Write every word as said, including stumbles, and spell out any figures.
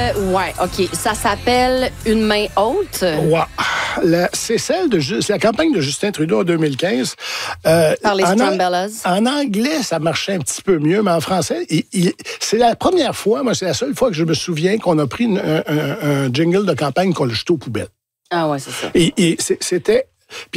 Euh, ouais, OK. Ça s'appelle Une main haute. Ouais. La- c'est celle de Ju- c'est la campagne de Justin Trudeau en deux mille quinze. Euh, Par les en, an- Strumbellas. en anglais, ça marchait un petit peu mieux, mais en français, il- il- c'est la première fois, moi, c'est la seule fois que je me souviens qu'on a pris une- un, un- un jingle de campagne qu'on l'a jeté aux poubelles. Ah ouais, c'est ça. Et, et c'est- c'était...